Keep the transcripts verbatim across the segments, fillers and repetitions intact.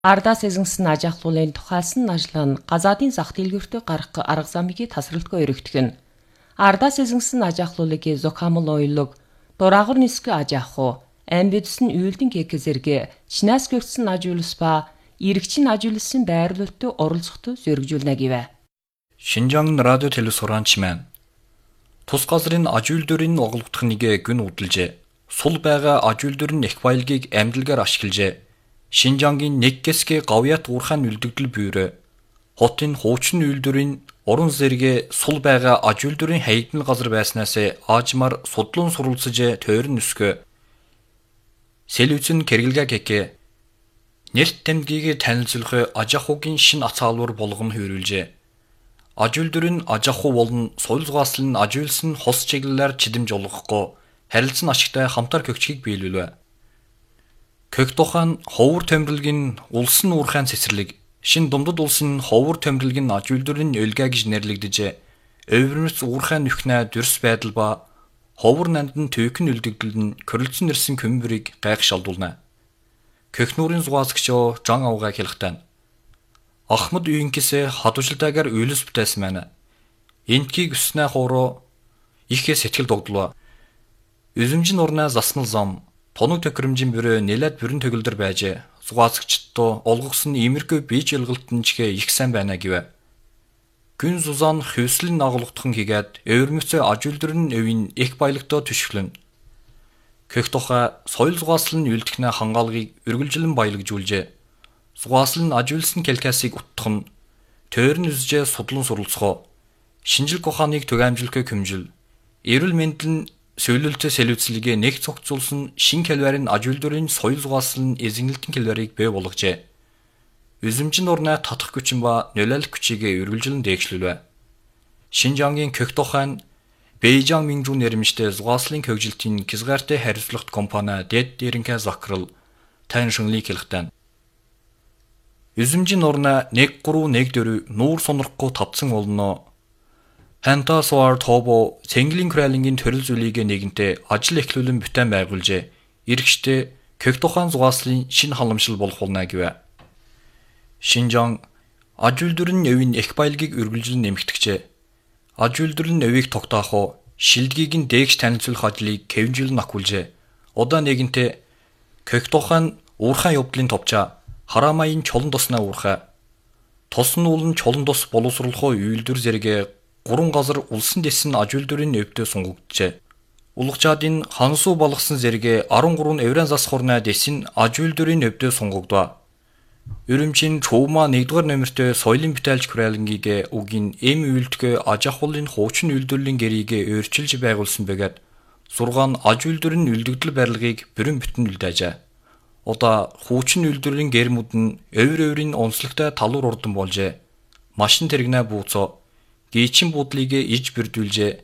Ардаас эзэнсэн аж ахлуулын тухайлсан ажил нь газаадын зах дэлгүүртээ гарах арга замыг тасралтгүй өргөдгөн. Ардаас эзэнсэн аж ахлуулыг зохиамл ойлог, дураагар нисгэ аж аху, амбидсэн үйлдэн гэк зэрэг чинаас гэрсэн аж үйлс ба иргэчин аж үйлсийн байрлалтай оролцохтой зөргижүүлнэ гэвэ. Шинжаан радио телевизорч маань тус газрын аж үйлдвэрийн оглогдох нэгэ гүн удалжээ. Сул байгаа аж үйлдвэрийн их баялагийг амьдлагаар ашиглажээ. Шинжаангийн нэг гэсгээ гавьяат уурхайн үлдэгдэл бюро хотын хуучин үйлдвэрийн уран зэрэгэ сул байгаа аж үйлдвэрийн хаягдмал газар байснаас аажмаар судлан суралцж тойрон өсгөө. Сэлүүцэн кэргэлгээ гэкэ нэрт тэмдгийг танилцуулах аж ахуйн шин ацаалуур болгоно хөрвүүлжээ. Аж үйлдвэрийн аж ахуй болон соёл зугааслын аж үйлс нь хос чиглэлээр чидэмж олгохгүй харилцан ашигтай хамтар көгчгийг биелүүлвэ. Кök тухайн ховор томирлогийн улсын уурхайн цэцэрлэг шин думдад улсын ховор томирлогийн аж үйлдвэрийн өлгөө гэж нэрлэгдэж өвөрмөц уурхайн нөхнө дөрс байдал ба ховор нандын төвхөн үлдэгдэл нь корилцсон нэрсэн көмбөрийг гайх шалдуулна. Кök нуурын зугаасгчоо Жан авгаа хэлэхтэн Ахмад үйнкэсэ хадуужилтаагаар үйлс бүтээсэн байна. Энтгийг өснэ хоороо ихэ сэтгэл догдлоо. Үзэмжин урнаа засмал зам тоног төхөөрөмжийн бюро нэлээд бүрэн төгөлдөр байж зугаасгчдоо олгосон имерхүү бие жилгалтын чихээ их сайн байна гэвэ. Гүн зузаан хөвслийн агуулгатхан хийгээд өвөрмөцөө аж үйлдвэрийн өвийн их баялагтаа түшгэлэн. Кök тухай соёл зугааслын үйлдэхнэ хангаалгыг үргэлжлэн баялагжуулжээ. Зугааслын аж үйлсийн калкасыг уттах нь тойрон үзжээ судлан суралцгоо. Шинжлэх ухааныг түгээмжлэхээ көмжил. Эрүүл мэндийн сөүлөлтөй сэлүүцлэгээ нэг цогцолсон шин калварын аж үйлдвэрийн соёл зугааслын эзэнгэлтэн калварыг бий болгожээ. Үзэмжин урнаа татах хүчин ба нөлөөлөх хүчийг үргэлжлэн дээгшлүүлвэ. Шинжаангийн Кök тухайн Бэйжан Минжу нэрмжтэй зугааслын хөгжилтийн хязгаартай хариуцлагат компани дэд дээрэнхэ закрал тань шунлыг хэлэхтэн. Үзэмжин урнаа нэг гурав нэг дөрөв нуур сонорхгүй тавцсан болно. Ханта суар тобо цэнгэлийн кралингийн төрөл зүйлийг нэгэнтээ ажил эхлүүлэн бүтээн байгуулжээ. Иргэжтэй Кök тухайн зугааслын шин халамжлал болох болно гэвэ. Шинжаан аж үйлдвэрийн өвийн их баялагийг үргэлжлэн нэмэгдэжээ. Аж үйлдвэрийн өвийг тогтоох уу шилдгийг нь дээгш танилцуулах ажлыг хэвжүүлэн ахуулжээ. Удаа нэгэнтээ Кök тухайн уурхайн явдлын товчаа хараамайн чолон тосноо уурхай. Тосн уулын чолон тос боловсруулах үйлдвэр зэрэг гурван газар улсын дэсэн аж үйлдвэрийн өвдөө сунгагджээ. Улгачаадын хансуу балгасан зэрэг арван гурван еврен зас хорны дэсэн аж үйлдвэрийн өвдөө сунгагдва. Өрөмчийн чуумаа нэгдүгээр номертой соёлын бүтээлч хүрээлэнгийг үгийн эм үйлдэх аж ахуйлын хуучин үйлдвэрлэлийн гэрийг өөрчилж байгуулсан бэгээд зургаан аж үйлдвэрийн үлдэгдэл барилгыг бүрэн бүтэн үлдээжээ. Удаа хуучин үйлдвэрийн гэрмүүд нь өвөр өврийн онцлогтой талуур урдан болжээ. Машин тэрэгнээ бууцоо гичин буудлыг иж бэрдүүлжээ.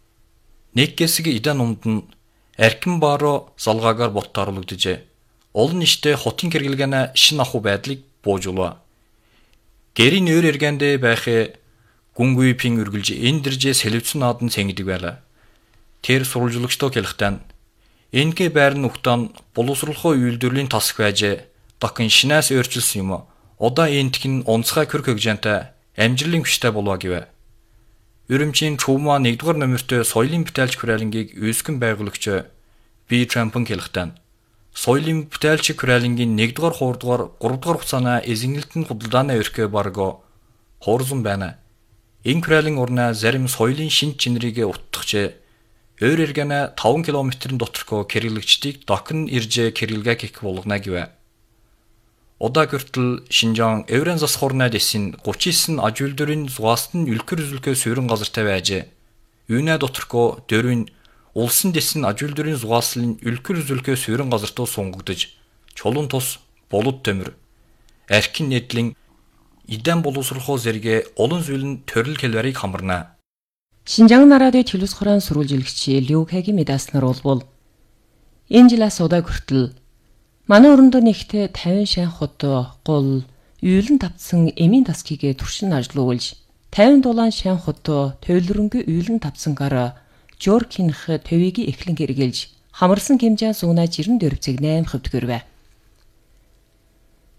Нэг гэсэг идан умд нь архин баро залгаагаар боттоорлогджээ. Олон ништэй хотын кэргэлгэнэ шин ахуй байдлыг буужуулва. Гэрийн өөр эргэндээ байх гүнгүй пин үргэлж эндэржээ сэлвцэн наадан цэнгэдэг байлаа. Тэр сурвалжлагчдоо хэлэхтэн энэгээ байр нь ухтаан боловсруулах үйлдвэрлийн тасх байж дахин шинээс өөрчилсөн юм. Удаа энтх нь онцгой көр хөгжөнтэй амжилын хүчтэй болоо гэвэ. Өрөмчийн чуумаа нэгдүгээр номертой соёлын бүтээлч хүрээлэнгийг үүсгэн байгуулагч Би Трампын хэлэхтэн соёлын бүтээлч хүрээлэнгийн нэгдүгээр хуурдугаар гуравдугаар хугацааны эзэнгэлтэн худалдааны өрхөө барго хуурзан байна. Энэ хүрээлэн урнаа зарим соёлын шин чинрийг уттгчээ. Өөр эргэнэ таван километрийн доторхоо кэргэлэгчдийг дахин ирж кэргэлгээ гэх болгоно гэвэ. Удаа гэртэл Шинжаан еврен зас хорны дэсэн гучин девять аж үйлдвэрийн зугаастын үлгэр үзүүлэхээ суурин газартай байж. Юунаа доторхоо дөрвийн улсын дэсэн аж үйлдвэрийн зугааслын үлгэр үзүүлэхээ суурин газартаа сунгагдж, чулуун тус, болод төмөр, архин нэдлэн идан боловсруулах зэрэг олон зүйл нь төрөл калварыг хамарна. Шинжаан радио телевизорын сурвалжлагч Лю Кэгийн мэдээснэр болбол энэ жилээс удаа хүртэл манай өрөндөө нэгтээ тавин шан хот гол үйлэн тавцсан эмийн таскийг туршин ажиллуулж тавин дулаан шан хот тойлронгийн үйлэн тавцсангаар жоркинх төвийг эхлэн хэрэгэлж хамарсан хэмжээ сууна жирэн дөрвцэг нэм хөвдгөрвэ.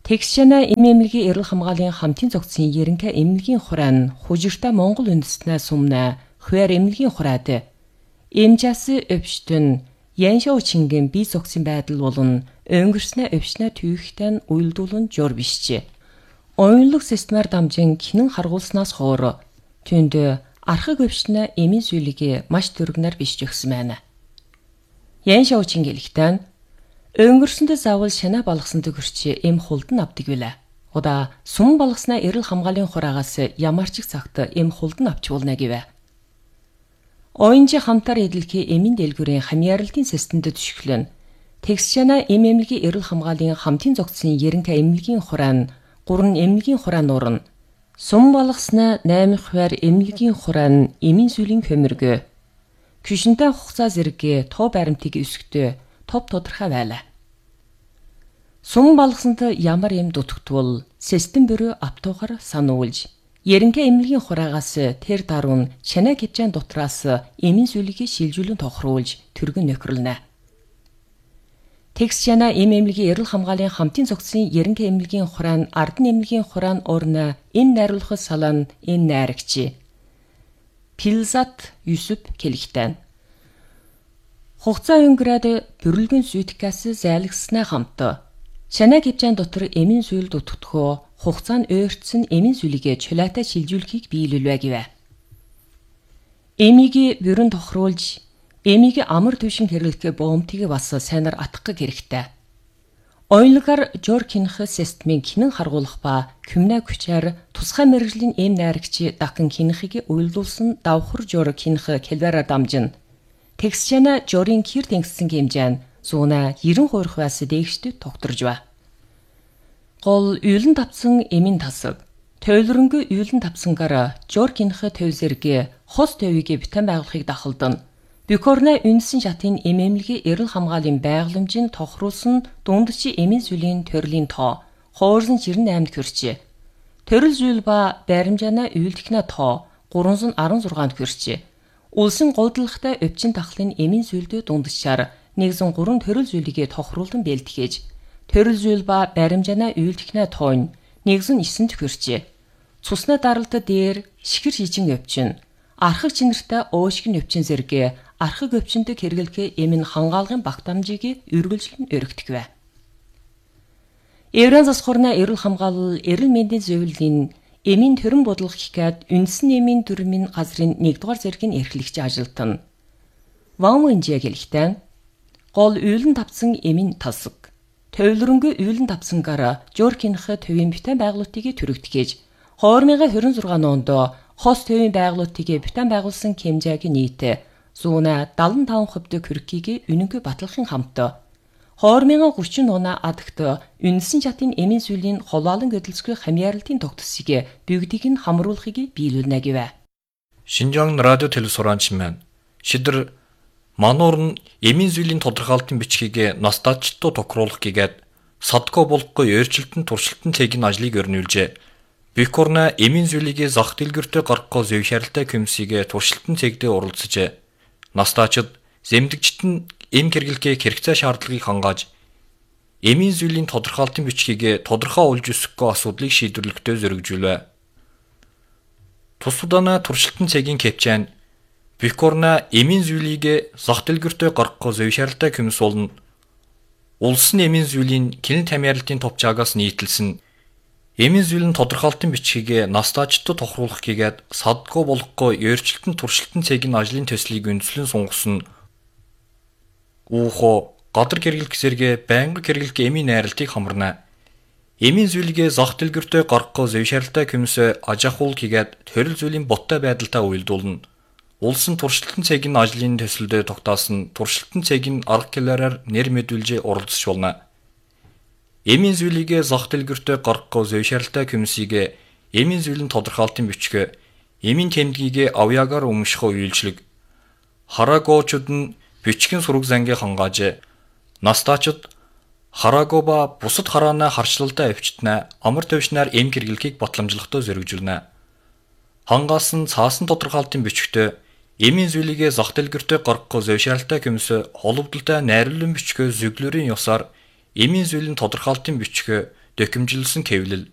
Тэгшэна эм эмнэлгийн эрүүл хамгааллын хамтын зохицын ерөнхий эмнэлгийн хураан хужирта Монгол үндэстнээ сумна хвэр эмнэлгийн хураад эмжас өвчтөн яншоо чингэн бие зохицын байдал болон өнгөрснөө өвчнөө түйхтэн уйлдуулан жор бишчээ. Оюунлог системээр дамжин кинэн харгуулснаас хойш түнд архаг өвчнөө эмийн зүйлийг маш дөргнөр бишж өгсөн байна. Яншоо чингэлхтэн өнгөрсөндөө заавал шанаа балгасанд хүрч эм хулдан авдаг билээ. Удаа сум балгаснаа эрүүл хамгааллын хураагаас ямар ч их цагт эм хулдан авч болно гэвэ. Оюунжи хамтар эдэлхий эмийн дэлгүүрийн хамьяаралтын системд төшөглөн Тэгшэна эм эмнэлгийн эрүүл хамгааллын хамтын зохицын ерөнхий эмнэлгийн хураан гурван эмнэлгийн хураан уран сум балгаснаа найман хвар эмнэлгийн хураан эмийн сүлийн хөмөргөө күшинтэй хугацаа зэрэг тоо баримтыг өсгтөө топ тодорхой байлаа. Сум балгасанд ямар юм дутагдвал систем бөрөө автогоор сануулж ерөнхий эмнэлгийн хураагаас тэр даруун чанаа гэжэн дотроос эмийн сүлийг шилжүүлэн тохируулж түргэн нөхрөлнэ. Тэгшэна эм эмнэлгийн эрүүл хамгааллын хамтын зохицын ерөнхий эмнэлгийн хураан ардын эмнэлгийн хураан урна энэ найруулгах салан энэ найрагч Пилзат Юсуп Келихтэн хугацаа өнгөрөөд бүрэлдэхүүн сүйтгэс зайлгснаа хамт шанаа гэжэн дотор эмийн зүйл дутагдхоо хугацаа нь өөрчлсөн эмийн зүйлийг чулаатай шилжүүлэхийг биелүүлвэ гэвэ. Эмийг бүрэн тохируулж эмийг амар түвшин хэрэглэх боомтыг бас сайнаар атгах хэрэгтэй. Оюунлагаар жор кинх системийн кинэн харгуулах ба кюмна күчээр тусгай мэргэжлийн эм найрагч дахин кинхийг уйлдуулсан давхар жор кинх келбараар дамжин Тэгшэна жорын кир тэнгиссэн хэмжээ зуна девяносто хувиар хваас дээштэй тогтворж ба. Гол үйлэн тавцсан эмийн тасаг тойлронгүй үйлэн тавцсангаар жор кинх төв зэрэг хос төвийг битэн байгуулахыг дахалдан Бюкорна үндэсний шатын эм эмнэлгийн эрүүл хамгааллын байгууламжийн тохируулсан дундчийн эмийн сүлийн төрлийн тоо хуурсан жирэн аймд хүрчээ. Төрөл зүйл ба баримжаана үйлдэхнэ тоо гуравсад арван зургаанд хүрчээ. Улсын голдлогтой өвчин тахлын эмийн зүйлдөө дундчаар нэгэн гурван төрөл зүйлийг тохируулан бэлтгэж төрөл зүйл ба баримжаана үйлдэхнэ тоо нэгэн эсэнд хүрчээ. Цусна даралт дээр шихэр шижин өвчин архаг чинэртэй уушгин өвчин зэрэг архаг өвчнөд хэрэглэх эмийн хангаалгын багтамжийг үргэлжлэн өргөдгвэ. Евран засхурна эрүүл хамгаалал эрүүл мэндийн зөвлөлийн эмийн төрөн бодлого хикад үндсэн эмийн төрмийн газрын нэгдүгээр зэргийн эрхлэгч ажилтан. Ваумынжия гэлхтэн гол үйлэн тавцсан эмийн тасаг тойлронгүй үйлэн тавцсангаар жоркинх төвийн битэн байгуулалтыг төрөгдгээж две тысячи двадцать шесть онд хос төвийн байгуулалтыг битэн байгуулсан хэмжээгийн нийт зуна седемдесет и пять хувьд хүрхийг үнэнгүй батлахын хамт две тысячи тридцать оноо адагт үндсэн шатын эмийн сүлийн холоолон гэдэлцгүй хамьяаралтын тогтсыг бүгдийг нь хамруулахыг биелүүлнэ гэвэ. Шинжаан радио телесураанч маань шидэр мануур нь эмийн зүйлийн тодорхойлолтын бичгийг настаачтуу тохируулах гэгээд садко болохгүй өөрчлөлтөн туршилтын цэгийн ажлыг өрнүүлжээ. Бюкорна эмийн зүйлийг зах дэлгүүртээ гаргахгүй зөв шарилтай комиссийг туршилтын цэгдээ оролцожээ. Настаачид зэмдэгчт нь эм хэрэглэхээ хэрэгцээ шаардлагыг хангааж эмийн зүйлийн тодорхойлолтын бичгийг тодорхой олж өсөхгүй асуудлыг шийдвэрлэхдээ зоригжүүлвэ. Тус удаана туршилтын цэгийн кэпчэн Бюкорна эмийн зүйлийг зах дэлгүүртээ гаргахгүй зөв шаардлагатай комисс болно. Улсын эмийн зүйлийн кинэ тамиарлтын товчаагаас нийтэлсэн эмийн зүйлийн тодорхойлолтын бичгийг настаачдад тохируулах гэгээд садгүй болохгүй өөрчлөлтөн туршилтын цэгийн ажлын төслийг үндэслэн сунгасан уухо гадар хэрэглэх зэрэг байнга хэрэглэх эмийн найралтыг хамарна. Эмийн зүйлийг зах дэлгүүртээ гаргахгүй зөв шаардлагатай комисс аж ахуйл гэгээд төрөл зүйлийн боттой байдалтай уйлдуулна. Улсын туршилтын цэгийн ажлын төсөлд тогтоосон туршилтын цэгийн арга хэлээрээр нэр мэдүүлж оролцож болно. Эмийн зүйлийг зах дэлгүүртээ гаргахгүй зөв шаардлагатай комиссийг эмийн зүйлийн тодорхойлолтын бичиг, эмийн тэмдгийг авьяагаар өмшөх үйлчлэг, хараагоочуд нь бичгийн сураг зангийг хангааж, настаачид харааго ба бусад хараана харчлалтай авчитнаа амар төвшнээр эм хэрэглэхийг батламжлахтай зоригжүүлнэ. Хангаасан цаасан тодорхойлолтын бичгтээ эмийн зүйлийг зах дэлгүүртээ гаргахгүй зөв шаардлагатай комисс холбогдолтой найруулгын бичгээ зөвлөрийн ёсоор эмийн зүйлийн тодорхойлолтын бичгээ Дохимжилсан хэвлэл